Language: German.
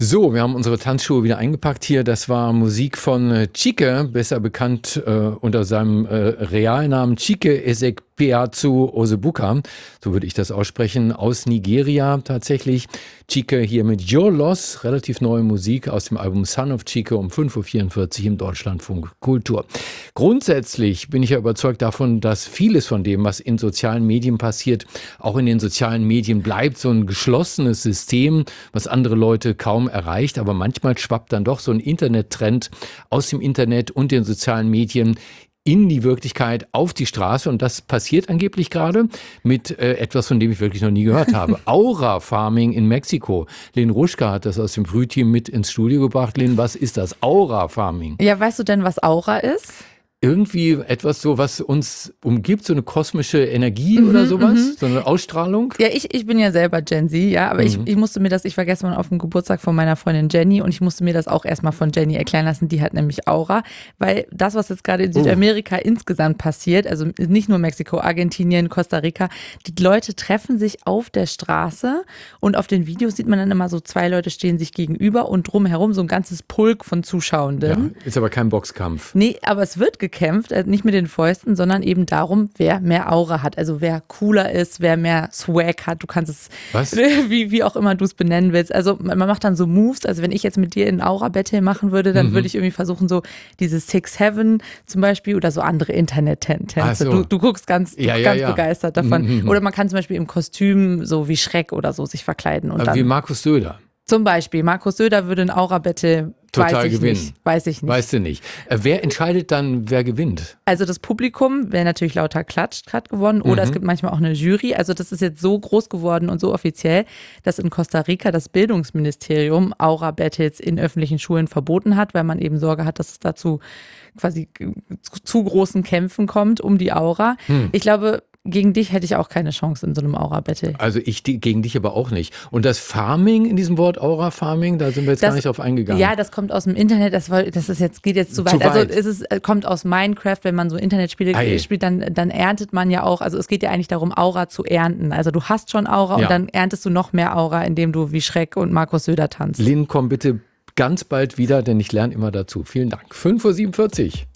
So, wir haben unsere Tanzschuhe wieder eingepackt hier. Das war Musik von Chike, besser bekannt unter seinem Realnamen Chike Ezekpeazu Ozebuka. So würde ich das aussprechen. Aus Nigeria tatsächlich. Chike hier mit Your Loss, relativ neue Musik aus dem Album Son of Chike um 5.44 Uhr im Deutschlandfunk Kultur. Grundsätzlich bin ich ja überzeugt davon, dass vieles von dem, was in sozialen Medien passiert, auch in den sozialen Medien bleibt. So ein geschlossenes System, was andere Leute kaum erreicht. Aber manchmal schwappt dann doch so ein Internettrend aus dem Internet und den sozialen Medien in die Wirklichkeit, auf die Straße. Und das passiert angeblich gerade mit etwas, von dem ich wirklich noch nie gehört habe. Aura-Farming in Mexiko. Lynn Ruschka hat das aus dem Frühteam mit ins Studio gebracht. Lynn, was ist das? Aura-Farming. Ja, weißt du denn, was Aura ist? Irgendwie etwas so, was uns umgibt, so eine kosmische Energie oder sowas, so eine Ausstrahlung. Ja, ich bin ja selber Gen Z, ja, aber ich musste mir das, ich war gestern auf dem Geburtstag von meiner Freundin Jenny und ich musste mir das auch erstmal von Jenny erklären lassen, die hat nämlich Aura, weil das, was jetzt gerade in Südamerika insgesamt passiert, also nicht nur Mexiko, Argentinien, Costa Rica, die Leute treffen sich auf der Straße und auf den Videos sieht man dann immer so, zwei Leute stehen sich gegenüber und drumherum so ein ganzes Pulk von Zuschauenden. Ja, ist aber kein Boxkampf. Nee, aber es wird gekämpft, nicht mit den Fäusten, sondern eben darum, wer mehr Aura hat. Also wer cooler ist, wer mehr Swag hat. Du kannst es, wie auch immer du es benennen willst. Also man macht dann so Moves. Also wenn ich jetzt mit dir in Aura-Battle machen würde, dann würde ich irgendwie versuchen, so dieses Six Heaven zum Beispiel oder so andere Internet-Tänze. So. Du guckst ganz begeistert davon. Oder man kann zum Beispiel im Kostüm so wie Schreck oder so sich verkleiden. Und dann, wie Markus Söder. Zum Beispiel, Markus Söder würde in Aura-Battle total gewinnen. Weiß ich nicht. Weißt du nicht. Wer entscheidet dann, wer gewinnt? Also das Publikum, wer natürlich lauter klatscht, hat gewonnen. Oder es gibt manchmal auch eine Jury. Also das ist jetzt so groß geworden und so offiziell, dass in Costa Rica das Bildungsministerium Aura-Battles in öffentlichen Schulen verboten hat, weil man eben Sorge hat, dass es dazu quasi zu großen Kämpfen kommt um die Aura. Ich glaube, gegen dich hätte ich auch keine Chance in so einem Aura-Battle. Also gegen dich aber auch nicht. Und das Farming in diesem Wort, Aura-Farming, da sind wir jetzt gar nicht drauf eingegangen. Ja, das kommt aus dem Internet, geht jetzt zu weit. Also kommt aus Minecraft, wenn man so Internetspiele spielt, dann erntet man ja auch, also es geht ja eigentlich darum, Aura zu ernten. Also du hast schon Aura und dann erntest du noch mehr Aura, indem du wie Schreck und Markus Söder tanzt. Lynn, komm bitte ganz bald wieder, denn ich lerne immer dazu. Vielen Dank. 5.47 Uhr.